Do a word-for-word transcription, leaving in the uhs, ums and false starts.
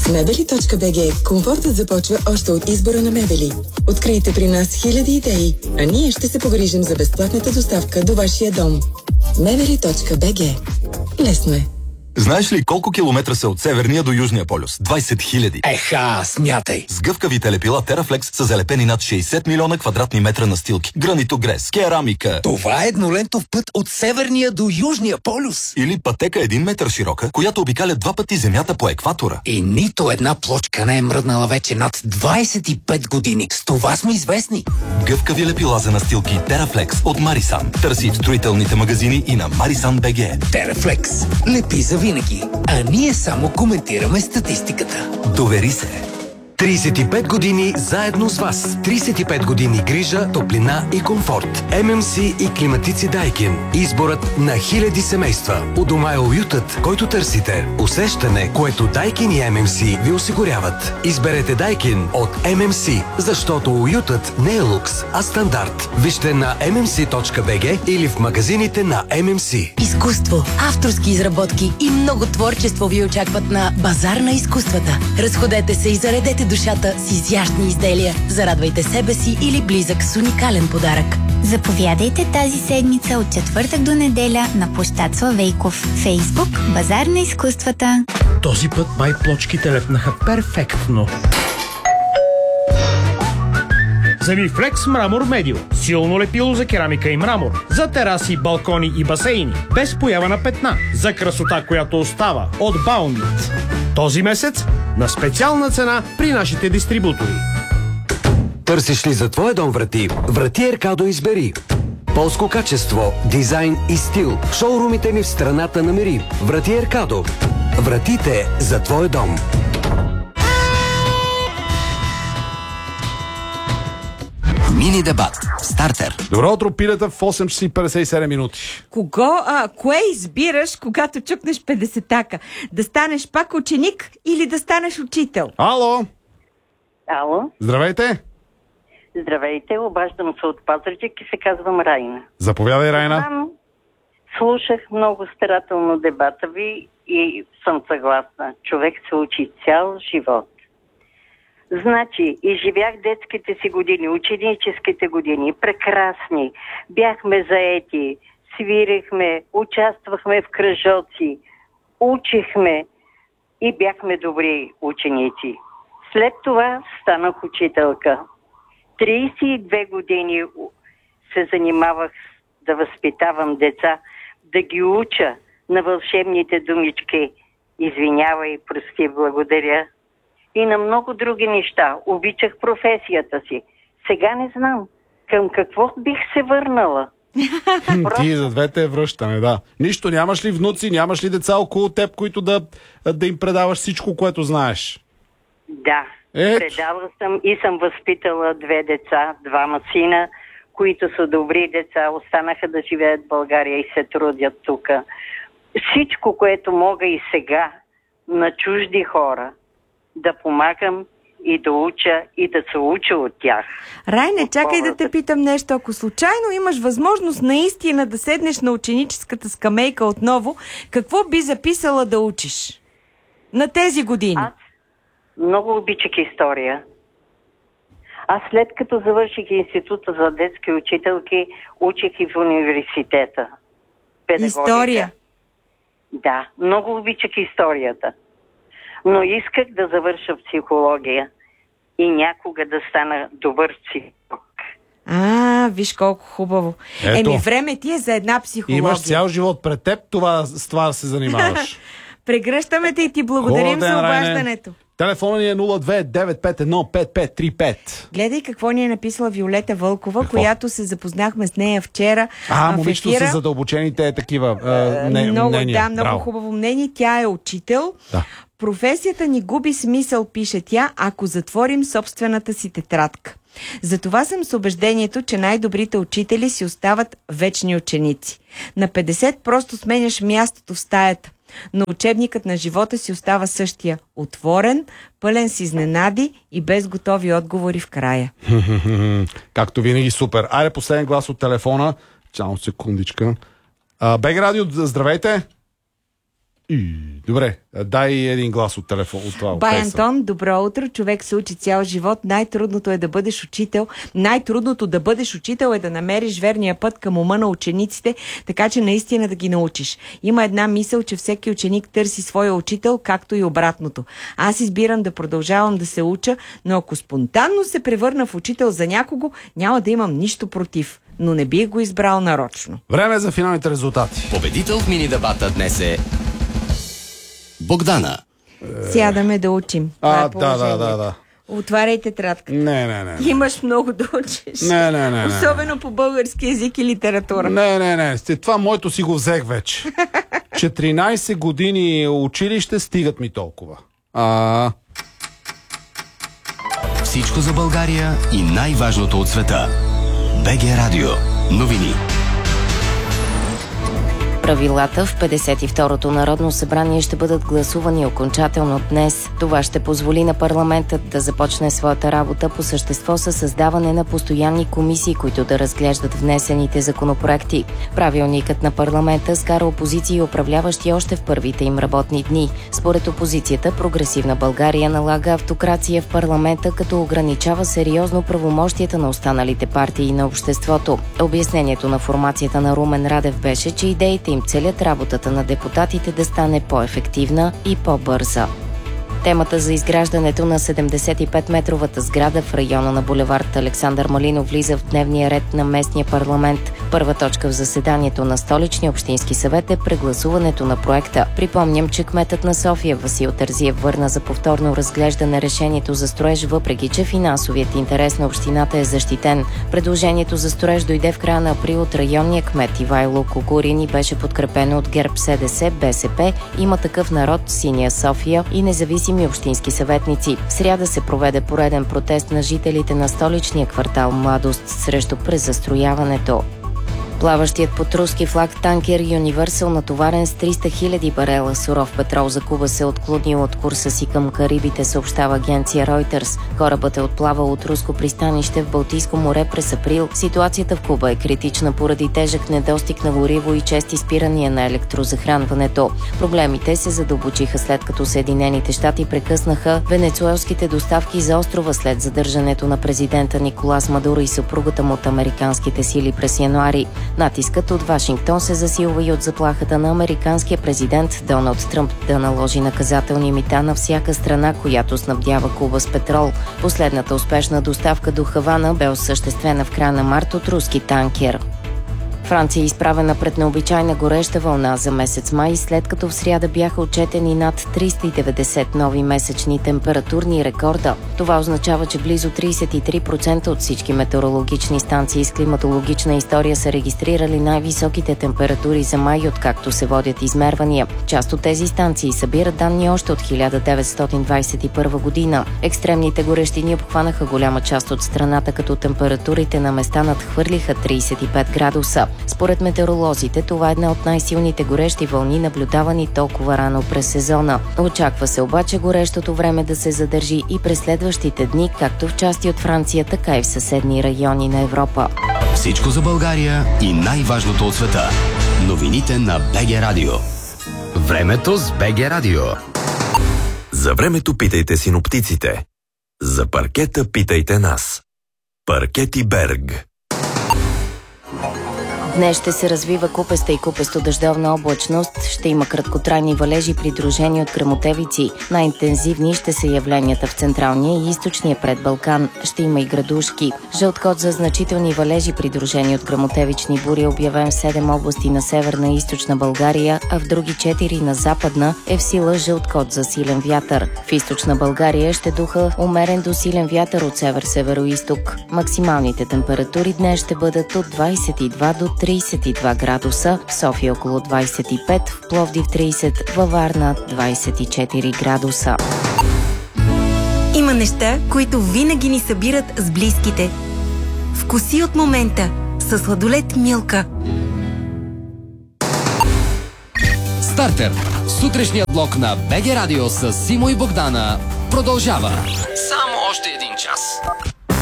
С мебели точка би джи комфортът започва още от избора на мебели. Открийте при нас хиляди идеи, а ние ще се погрижим за безплатната доставка до вашия дом. мебели точка би джи. Лесно е. Знаеш ли колко километра са от Северния до Южния полюс? двайсет хиляди. Еха, смятай! С гъвкавите лепила TerraFlex са залепени над шейсет милиона квадратни метра настилки. Гранитогрес, керамика. Това е еднолентов път от Северния до Южния полюс. Или пътека един метър широка, която обикаля два пъти Земята по екватора. И нито една плочка не е мръднала вече над двайсет и пет години. С това сме известни. Гъвкави лепила за настилки TerraFlex от Marisan. Търси в строителните магазини и на Marisan точка би джи. TerraFlex. Лепи за винаги, а ние само коментираме статистиката. Довери се! трийсет и пет години заедно с вас. трийсет и пет години грижа, топлина и комфорт. ем ем си и климатици Дайкин. Изборът на хиляди семейства. У дома е уютът, който търсите. Усещане, което Дайкин и ем ем си ви осигуряват. Изберете Дайкин от ем ем си, защото уютът не е лукс, а стандарт. Вижте на ем ем си точка би джи или в магазините на ем ем си. Изкуство, авторски изработки и много творчество ви очакват на Базар на изкуствата. Разходете се и заредете душата с изящни изделия. Зарадвайте себе си или близък с уникален подарък. Заповядайте тази седмица от четвъртък до неделя на площад Славейков. Фейсбук, Базар на изкуствата. Този път май плочките лепнаха перфектно. Замифлекс Мрамор Медио. Силно лепило за керамика и мрамор. За тераси, балкони и басейни. Без поява на петна. За красота, която остава. От Баунит. Този месец на специална цена при нашите дистрибутори. Търсиш ли за твоя дом врати? Врати Еркадо избери. Полско качество, дизайн и стил. Шоурумите ни в страната намери. Врати Еркадо. Вратите за твой дом. Мини дебат. Стартер. Добро утро, пилета, в осем часа и петдесет и седем минути. Кого, а, кое избираш, когато чукнеш петдесетака? Да станеш пак ученик или да станеш учител? Ало! Ало! Здравейте! Здравейте, обаждам се от Пазарджик и се казвам Райна. Заповядай, Райна. Там слушах много старателно дебата ви и съм съгласна. Човек се учи цял живот. Значи, изживях детските си години, ученическите години, прекрасни. Бяхме заети, свирихме, участвахме в кръжоци, учихме и бяхме добри ученици. След това станах учителка. трийсет и две години се занимавах да възпитавам деца, да ги уча на вълшебните думички. Извинявай, прости, благодаря. И на много други неща. Обичах професията си. Сега не знам към какво бих се върнала. Просто... Ти за двете връщане, да. Нищо, нямаш ли внуци, нямаш ли деца около теб, които да, да им предаваш всичко, което знаеш? Да, Ето. предала съм и съм възпитала две деца, двама сина, които са добри деца, останаха да живеят в България и се трудят тук. Всичко, което мога и сега на чужди хора, да помагам и да уча и да се уча от тях. Райне, чакай да те питам нещо. Ако случайно имаш възможност наистина да седнеш на ученическата скамейка отново, какво би записала да учиш на тези години? Аз много обичах история. Аз след като завърших института за детски учителки, учих и в университета. Педагогика. История? Да, много обичах историята. Но исках да завърша психология и някога да стана добър психолог. А, виж колко хубаво. Ето. Еми, време ти е за една психология. Имаш цял живот пред теб, това, с това да се занимаваш. Прегръщаме те и ти благодарим за обаждането. Телефонът ни е нула две девет пет едно пет пет три пет. Гледай какво ни е написала Виолета Вълкова, какво? Която се запознахме с нея вчера. А, момичето с задълбочените такива а, не, много, мнения. Да, много Браво. хубаво мнение. Тя е учител. Да. Професията ни губи смисъл, пише тя, ако затворим собствената си тетрадка. Затова съм с убеждението, че най-добрите учители си остават вечни ученици. На петдесет просто сменяш мястото в стаята, но учебникът на живота си остава същия. Отворен, пълен с изненади и без готови отговори в края. Както винаги, супер. Айде, последен глас от телефона. Чао, секундичка. А, Бег Радио, здравейте. И, добре, дай един глас от телефон. От това, Бай от Антон, добро утро. Човек се учи цял живот. Най-трудното е да бъдеш учител. Най-трудното да бъдеш учител е да намериш верния път към ума на учениците, така че наистина да ги научиш. Има една мисъл, че всеки ученик търси своя учител, както и обратното. Аз избирам да продължавам да се уча, но ако спонтанно се превърна в учител за някого, няма да имам нищо против. Но не бих го избрал нарочно. Време за финалните резултати. Победител в мини-дебата днес е Богдана. Сядаме да учим. А, е да, да, да, да. Отваряй тетрадката. Не, не, не. Имаш много да учиш. Не, не, не. Особено по български език и литература. Не, не, не. Това моето си го взех вече. четиринайсет години училище стигат ми толкова. А... Всичко за България и най-важното от света. БГ Радио. Новини. Правилата в петдесет и второто Народно събрание ще бъдат гласувани окончателно днес. Това ще позволи на парламентът да започне своята работа по същество със създаване на постоянни комисии, които да разглеждат внесените законопроекти. Правилникът на парламента скара опозиция и управляващи още в първите им работни дни. Според опозицията, Прогресивна България налага автокрация в парламента, като ограничава сериозно правомощията на останалите партии и на обществото. Обяснението на формацията на Румен Радев беше, че идеите им целят работата на депутатите да стане по-ефективна и по-бърза. Темата за изграждането на седемдесет и пет метровата сграда в района на булевард Александър Малинов влиза в дневния ред на местния парламент. Първа точка в заседанието на Столичния общински съвет е прегласуването на проекта. Припомням, че кметът на София Васил Терзиев върна за повторно разглеждане решението за строеж, въпреки че финансовият интерес на общината е защитен. Предложението за строеж дойде в края на април от районния кмет Ивайло Кокурин и беше подкрепено от ГЕРБ, СДС, БСП, Има такъв народ, Синя София и независими общински съветници. В сряда се проведе пореден протест на жителите на столичния квартал Младост срещу презастрояването. Плаващият под руски флаг танкер Universal, натоварен с триста хиляди барела суров петрол за Куба, се отклонил от курса си към Карибите, съобщава агенция Reuters. Корабът е отплавал от руско пристанище в Балтийско море през април. Ситуацията в Куба е критична поради тежък недостиг на гориво и чести спирания на електрозахранването. Проблемите се задълбочиха след като Съединените щати прекъснаха венецуелските доставки за острова след задържането на президента Николас Мадуро и съпругата му от американските сили през януари. Натискът от Вашингтон се засилва и от заплахата на американския президент Доналд Тръмп да наложи наказателни мита на всяка страна, която снабдява Куба с петрол. Последната успешна доставка до Хавана бе осъществена в края на март от руски танкер. Франция е изправена пред необичайна гореща вълна за месец май, след като в сряда бяха отчетени над триста и деветдесет нови месечни температурни рекорда. Това означава, че близо трийсет и три процента от всички метеорологични станции с климатологична история са регистрирали най-високите температури за май, откакто се водят измервания. Част от тези станции събират данни още от хиляда деветстотин двадесет и първа година. Екстремните горещини обхванаха голяма част от страната, като температурите на места надхвърлиха трийсет и пет градуса. Според метеоролозите, това е една от най-силните горещи вълни, наблюдавани толкова рано през сезона. Очаква се обаче горещото време да се задържи и през следващите дни, както в части от Франция, така и в съседни райони на Европа. Всичко за България и най-важното от света. Новините на БГ Радио. Времето с БГ Радио. За времето питайте синоптиците. За паркета питайте нас. Паркети Берг. Днес ще се развива купеста и купесто-дъждовна облачност. Ще има краткотрайни валежи, придружени от гръмотевици. Най-интензивни ще са явленията в централния и източния предбалкан. Ще има и градушки. Жълт код за значителни валежи, придружени от гръмотевични бури, е обявен в седем области на северна и източна България, а в други четири на западна е в сила жълт код за силен вятър. В източна България ще духа умерен до силен вятър от север-североизток. Максималните температури днес ще бъдат от двадесет и два до тридесет и два градуса, в София около двадесет и пет, в Пловдив тридесет, във Варна двадесет и четири градуса. Има неща, които винаги ни събират с близките. Вкуси от момента със сладолед Милка. Стартер. Сутрешният блок на БГ Радио с Симо и Богдана продължава. Само още един час.